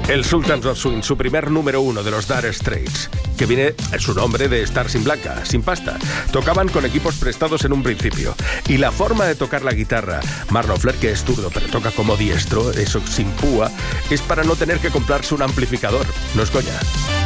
El Sultans of Swing, su primer número 1 de los Dire Straits, que viene en su nombre de estar sin blanca, sin pasta. Tocaban con equipos prestados en un principio. Y la forma de tocar la guitarra, Mark Knopfler, que es zurdo pero toca como diestro, eso sin púa, es para no tener que comprarse un amplificador. No es coña.